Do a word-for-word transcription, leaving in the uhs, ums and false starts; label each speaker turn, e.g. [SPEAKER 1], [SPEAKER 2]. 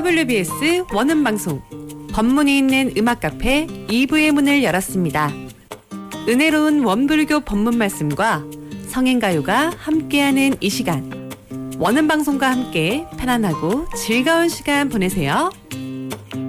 [SPEAKER 1] 더블유비에스 원음방송 법문이 있는 음악카페 이 부의 문을 열었습니다. 은혜로운 원불교 법문 말씀과 성행가요가 함께하는 이 시간, 원음방송과 함께 편안하고 즐거운 시간 보내세요.